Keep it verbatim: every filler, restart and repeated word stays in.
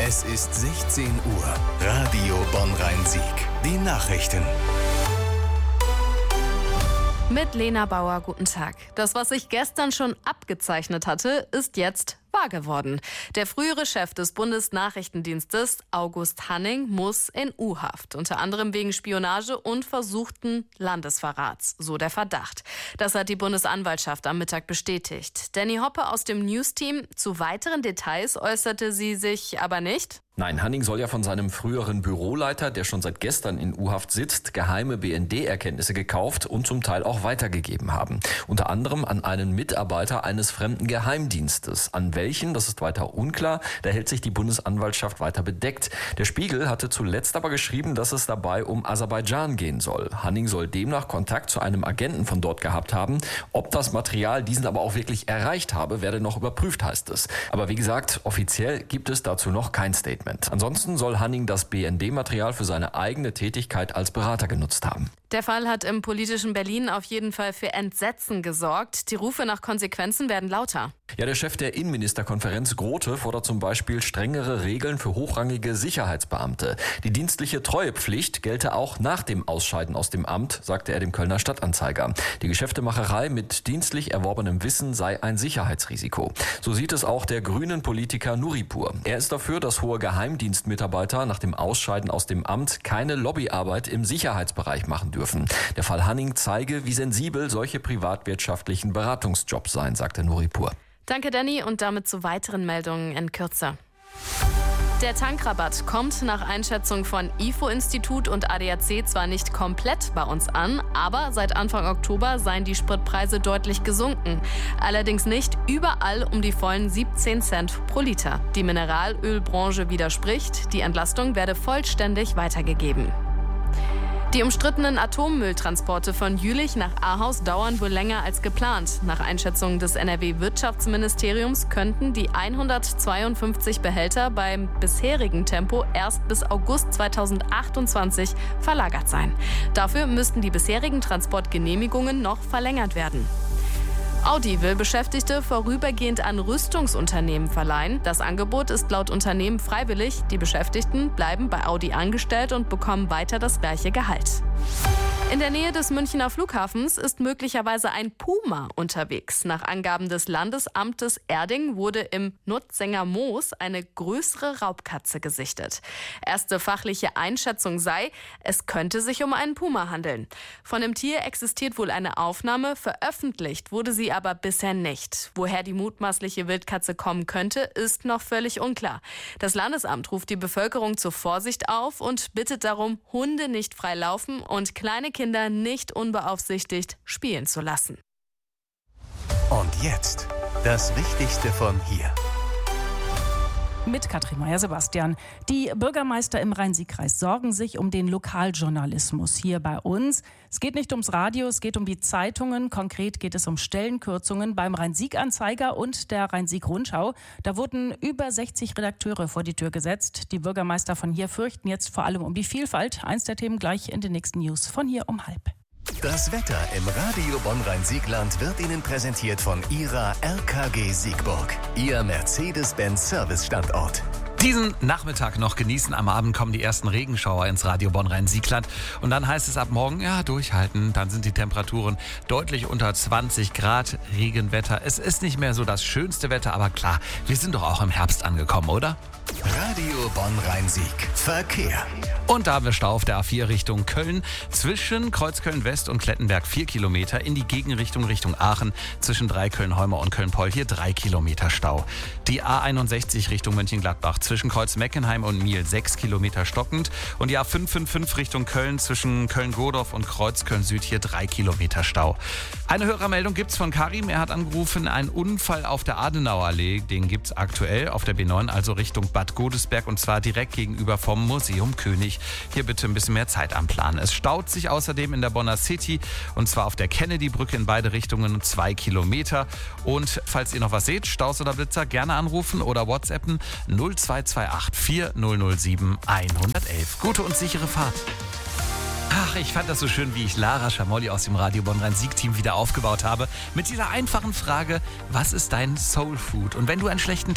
Es ist sechzehn Uhr. Radio Bonn-Rhein-Sieg. Die Nachrichten. Mit Lena Bauer, guten Tag. Das, was sich gestern schon abgezeichnet hatte, ist jetzt wahr geworden. Der frühere Chef des Bundesnachrichtendienstes, August Hanning, muss in U-Haft. Unter anderem wegen Spionage und versuchten Landesverrats, so der Verdacht. Das hat die Bundesanwaltschaft am Mittag bestätigt. Danny Hoppe aus dem News-Team. Zu weiteren Details äußerte sie sich aber nicht. Nein, Hanning soll ja von seinem früheren Büroleiter, der schon seit gestern in U-Haft sitzt, geheime B N D-Erkenntnisse gekauft und zum Teil auch weitergegeben haben. Unter anderem an einen Mitarbeiter eines fremden Geheimdienstes. An welchen, das ist weiter unklar, da hält sich die Bundesanwaltschaft weiter bedeckt. Der Spiegel hatte zuletzt aber geschrieben, dass es dabei um Aserbaidschan gehen soll. Hanning soll demnach Kontakt zu einem Agenten von dort gehabt haben. Ob das Material diesen aber auch wirklich erreicht habe, werde noch überprüft, heißt es. Aber wie gesagt, offiziell gibt es dazu noch kein Statement. Ansonsten soll Hanning das B N D-Material für seine eigene Tätigkeit als Berater genutzt haben. Der Fall hat im politischen Berlin auf jeden Fall für Entsetzen gesorgt. Die Rufe nach Konsequenzen werden lauter. Ja, der Chef der Innenministerkonferenz Grote fordert zum Beispiel strengere Regeln für hochrangige Sicherheitsbeamte. Die dienstliche Treuepflicht gelte auch nach dem Ausscheiden aus dem Amt, sagte er dem Kölner Stadtanzeiger. Die Geschäftemacherei mit dienstlich erworbenem Wissen sei ein Sicherheitsrisiko. So sieht es auch der grünen Politiker Nuripur. Er ist dafür, dass hohe Geheimdienstmitarbeiter nach dem Ausscheiden aus dem Amt keine Lobbyarbeit im Sicherheitsbereich machen dürfen. Der Fall Hanning zeige, wie sensibel solche privatwirtschaftlichen Beratungsjobs seien, sagte Nuripur. Danke, Danny, und damit zu weiteren Meldungen in Kürze. Der Tankrabatt kommt nach Einschätzung von I F O-Institut und A D A C zwar nicht komplett bei uns an, aber seit Anfang Oktober seien die Spritpreise deutlich gesunken. Allerdings nicht überall um die vollen siebzehn Cent pro Liter. Die Mineralölbranche widerspricht, die Entlastung werde vollständig weitergegeben. Die umstrittenen Atommülltransporte von Jülich nach Ahaus dauern wohl länger als geplant. Nach Einschätzung des N R W-Wirtschaftsministeriums könnten die hundertzweiundfünfzig Behälter beim bisherigen Tempo erst bis August zweitausendachtundzwanzig verlagert sein. Dafür müssten die bisherigen Transportgenehmigungen noch verlängert werden. Audi will Beschäftigte vorübergehend an Rüstungsunternehmen verleihen. Das Angebot ist laut Unternehmen freiwillig. Die Beschäftigten bleiben bei Audi angestellt und bekommen weiter das gleiche Gehalt. In der Nähe des Münchner Flughafens ist möglicherweise ein Puma unterwegs. Nach Angaben des Landesamtes Erding wurde im Nutzinger Moos eine größere Raubkatze gesichtet. Erste fachliche Einschätzung sei, es könnte sich um einen Puma handeln. Von dem Tier existiert wohl eine Aufnahme, veröffentlicht wurde sie aber bisher nicht. Woher die mutmaßliche Wildkatze kommen könnte, ist noch völlig unklar. Das Landesamt ruft die Bevölkerung zur Vorsicht auf und bittet darum, Hunde nicht frei laufen und kleine Kinder nicht unbeaufsichtigt spielen zu lassen. Und jetzt das Wichtigste von hier. Mit Katrin Meyer-Sebastian. Die Bürgermeister im Rhein-Sieg-Kreis sorgen sich um den Lokaljournalismus hier bei uns. Es geht nicht ums Radio, es geht um die Zeitungen. Konkret geht es um Stellenkürzungen beim Rhein-Sieg-Anzeiger und der Rhein-Sieg-Rundschau. Da wurden über sechzig Redakteure vor die Tür gesetzt. Die Bürgermeister von hier fürchten jetzt vor allem um die Vielfalt. Eins der Themen gleich in den nächsten News von hier um halb. Das Wetter im Radio Bonn-Rhein-Siegland wird Ihnen präsentiert von Ihrer R K G Siegburg, Ihr Mercedes-Benz-Service-Standort. Diesen Nachmittag noch genießen. Am Abend kommen die ersten Regenschauer ins Radio Bonn-Rhein-Siegland. Und dann heißt es ab morgen, ja, durchhalten. Dann sind die Temperaturen deutlich unter zwanzig Grad. Regenwetter. Es ist nicht mehr so das schönste Wetter, aber klar, wir sind doch auch im Herbst angekommen, oder? Radio Bonn-Rhein-Sieg. Verkehr. Und da haben wir Stau auf der A vier Richtung Köln. Zwischen Kreuzköln-West und Klettenberg vier Kilometer. In die Gegenrichtung Richtung Aachen. Zwischen Dreiköln-Heumer und Köln-Poll hier drei Kilometer Stau. Die A einundsechzig Richtung Mönchengladbach. Zwischen Kreuz-Meckenheim und Miel sechs Kilometer stockend. Und die A fünf fünf fünf Richtung Köln. Zwischen Köln-Godorf und Kreuzköln-Süd hier drei Kilometer Stau. Eine Hörermeldung gibt's von Karim. Er hat angerufen, ein Unfall auf der Adenauerallee. Den gibt's aktuell auf der B neun, also Richtung Bad Godesberg, und zwar direkt gegenüber vom Museum König. Hier bitte ein bisschen mehr Zeit anplanen. Es staut sich außerdem in der Bonner City, und zwar auf der Kennedy-Brücke in beide Richtungen zwei Kilometer. Und falls ihr noch was seht, Staus oder Blitzer, gerne anrufen oder WhatsAppen null zwei zwei acht vier null null sieben eins eins eins. Gute und sichere Fahrt. Ach, ich fand das so schön, wie ich Lara Schamolli aus dem Radio Bonn-Rhein-Sieg-Team wieder aufgebaut habe. Mit dieser einfachen Frage, was ist dein Soul Food? Und wenn du einen schlechten